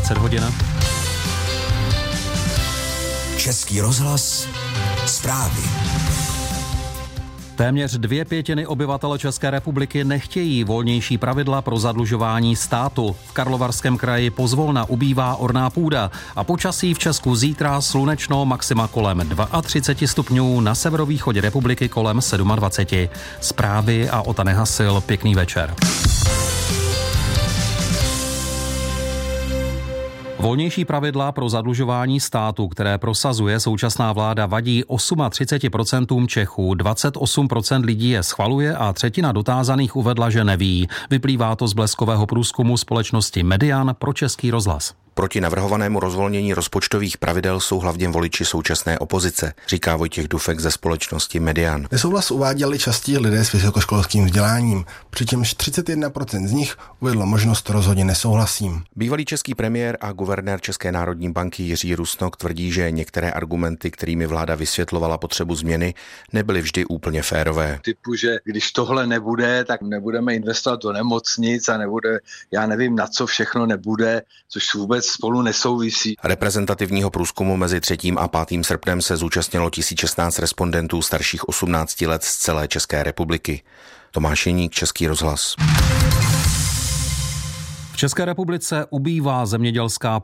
20 hodin. Český rozhlas, zprávy. Téměř 2/5 obyvatel České republiky nechtějí volnější pravidla pro zadlužování státu. V Karlovarském kraji pozvolna ubývá orná půda a počasí v Česku zítra slunečno, maxima kolem 32 stupňů, na severovýchodě republiky kolem 27. Zprávy a Ota Nehasil, pěkný večer. Volnější pravidla pro zadlužování státu, které prosazuje současná vláda, vadí 38% Čechů. 28% lidí je schvaluje a třetina dotázaných uvedla, že neví. Vyplývá to z bleskového průzkumu společnosti Median pro Český rozhlas. Proti navrhovanému rozvolnění rozpočtových pravidel jsou hlavně voliči současné opozice, říká Vojtěch Dufek ze společnosti Median. Nesouhlas uváděli častěji lidé s vysokoškolským vzděláním, přičemž 31% z nich uvedlo možnost rozhodně nesouhlasím. Bývalý český premiér a guvernér České národní banky Jiří Rusnok tvrdí, že některé argumenty, kterými vláda vysvětlovala potřebu změny, nebyly vždy úplně férové. Typu, že když tohle nebude, tak nebudeme investovat do nemocnic a nebude, já nevím, na co všechno nebude, což vůbec spolu nesouvisí. Reprezentativního průzkumu mezi 3. a 5. srpnem se zúčastnilo 1016 respondentů starších 18 let z celé České republiky. Tomáš Jeník, Český rozhlas. V České republice ubývá zemědělská